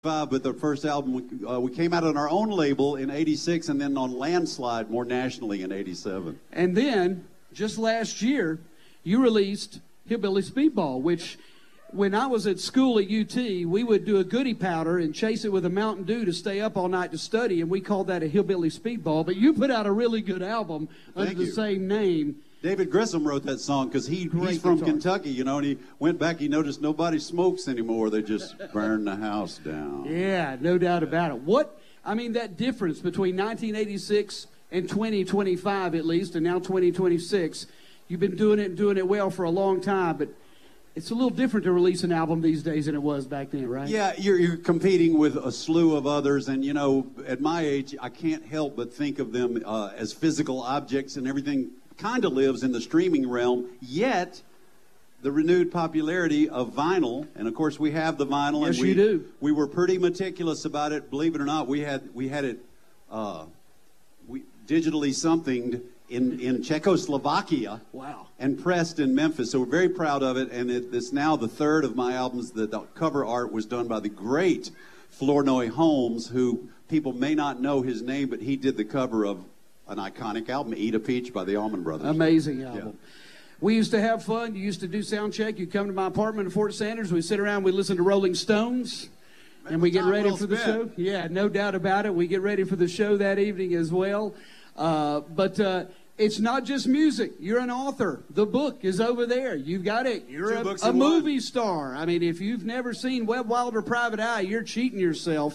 But the first album, we came out on our own label in '86, and then on Landslide more nationally in '87. And then, just last year, you released Hillbilly Speedball, which, when I was at school at UT, we would do a goody powder and chase it with a Mountain Dew to stay up all night to study, and we called that a Hillbilly Speedball. But you put out a really good album under the same name. David Grissom wrote that song because he's from Kentucky, you know, and he went back, he noticed nobody smokes anymore. They just burn the house down. Yeah, no doubt about it. That difference between 1986 and 2025 at least, and now 2026, you've been doing it well for a long time, but it's a little different to release an album these days than it was back then, right? Yeah, you're competing with a slew of others, and, you know, at my age, I can't help but think of them as physical objects, and everything kind of lives in the streaming realm, yet the renewed popularity of vinyl, and of course we have the vinyl. Yes, and you do. We were pretty meticulous about it, believe it or not. We had it digitally somethinged in Czechoslovakia. Wow. And pressed in Memphis, so we're very proud of it, and it's now the third of my albums. The cover art was done by the great Flournoy Holmes, who people may not know his name, but he did the cover of an iconic album, Eat a Peach by the Allman Brothers. Amazing album. Yeah. We used to have fun. You used to do sound check. You'd come to my apartment in Fort Sanders. We'd sit around. We'd listen to Rolling Stones. And we get ready for the show. Yeah, no doubt about it. We get ready for the show that evening as well. But it's not just music. You're an author. The book is over there. You've got it. You're a movie star. I mean, if you've never seen Webb Wilder Private Eye, you're cheating yourself.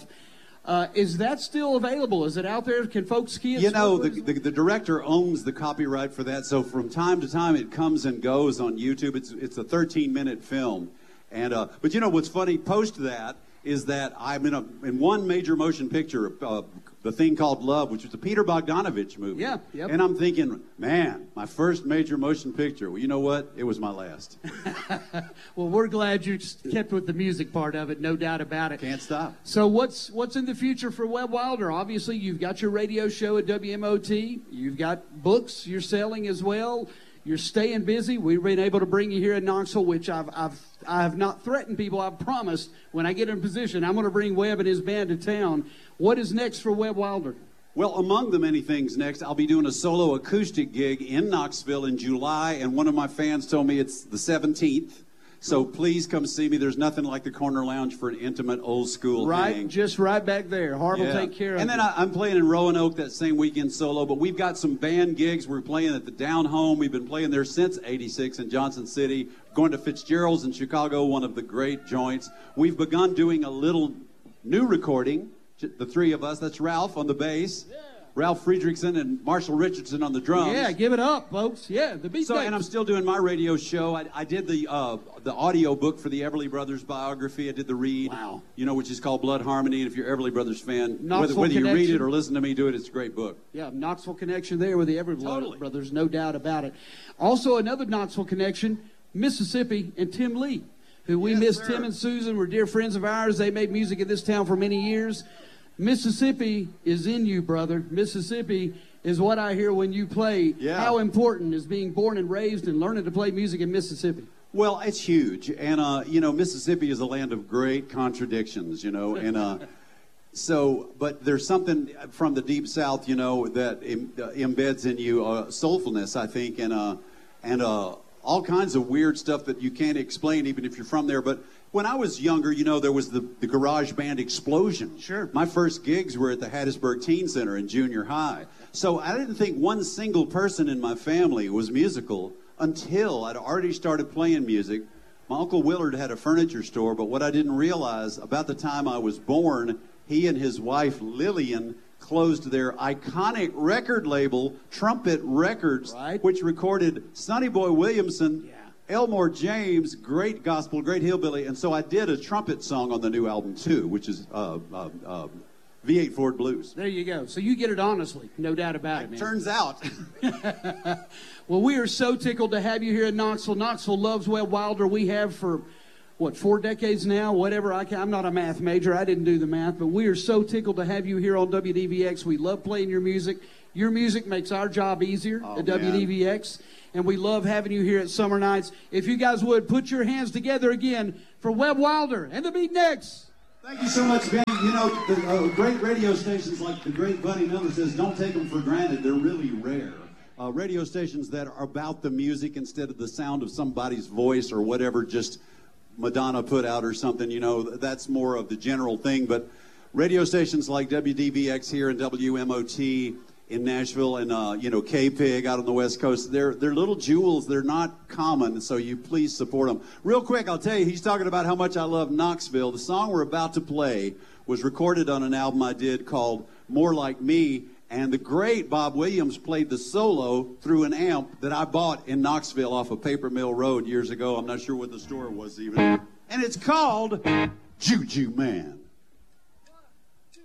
Is that still available? Is it out there? Can folks see it? You know, the director owns the copyright for that, so from time to time it comes and goes on YouTube. It's a 13-minute film. And but you know what's funny, post that, is that I'm in one major motion picture, The Thing Called Love, which was a Peter Bogdanovich movie. Yeah, yep. And I'm thinking, man, my first major motion picture. Well, you know what? It was my last. Well, we're glad you kept with the music part of it, no doubt about it. Can't stop. So what's in the future for Webb Wilder? Obviously, you've got your radio show at WMOT. You've got books you're selling as well. You're staying busy. We've been able to bring you here in Knoxville, which I have not threatened people. I've promised when I get in position, I'm going to bring Webb and his band to town. What is next for Webb Wilder? Well, among the many things next, I'll be doing a solo acoustic gig in Knoxville in July, and one of my fans told me it's the 17th. So please come see me. There's nothing like the Corner Lounge for an intimate, old-school hang. Just right back there. Harv will take care of it. And then I'm playing in Roanoke that same weekend solo, but we've got some band gigs. We're playing at the Down Home. We've been playing there since '86 in Johnson City. Going to Fitzgerald's in Chicago, one of the great joints. We've begun doing a little new recording, the three of us. That's Ralph on the bass. Yeah. Ralph Friedrichsen and Marshall Richardson on the drums. Yeah, give it up, folks. Yeah, the beat. And I'm still doing my radio show. I did the audio book for the Everly Brothers biography. I did the read, which is called Blood Harmony. And if you're an Everly Brothers fan, whether you read it or listen to me do it, it's a great book. Yeah, Knoxville connection there with the Everly Brothers, no doubt about it. Also, another Knoxville connection, Mississippi and Tim Lee, who we miss. Tim and Susan were dear friends of ours. They made music in this town for many years. Mississippi is in you, brother. Mississippi is what I hear when you play. Yeah. How important is being born and raised and learning to play music in Mississippi? Well, it's huge. And, Mississippi is a land of great contradictions, and but there's something from the Deep South, that embeds in you soulfulness, I think, and all kinds of weird stuff that you can't explain even if you're from there. But when I was younger, there was the garage band explosion. Sure. My first gigs were at the Hattiesburg Teen Center in junior high. So I didn't think one single person in my family was musical until I'd already started playing music. My Uncle Willard had a furniture store, but what I didn't realize, about the time I was born, he and his wife Lillian closed their iconic record label, Trumpet Records, which recorded Sonny Boy Williamson, Elmore James, great gospel, great hillbilly, and so I did a trumpet song on the new album too, which is V8 Ford Blues. There you go. So you get it honestly, no doubt about it, man. Turns out. Well, we are so tickled to have you here in Knoxville. Knoxville loves Webb Wilder. We have for 4 decades now, whatever. I'm not a math major. I didn't do the math, but we are so tickled to have you here on WDVX. We love playing your music. Your music makes our job easier at WDVX, and we love having you here at Summer Nights. If you guys would, put your hands together again for Webb Wilder and the Beatniks. Thank you so much, Ben. You know, the great radio stations like the great Buddy Miller says, don't take them for granted. They're really rare. Radio stations that are about the music instead of the sound of somebody's voice or whatever just Madonna put out or something, you know, that's more of the general thing. But radio stations like WDVX here and WMOT in Nashville and, you know, K-Pig out on the West Coast, they're little jewels. They're not common, so you please support them. Real quick, I'll tell you, he's talking about how much I love Knoxville. The song we're about to play was recorded on an album I did called More Like Me, and the great Bob Williams played the solo through an amp that I bought in Knoxville off of Paper Mill Road years ago. I'm not sure what the store was even. And it's called Juju Man.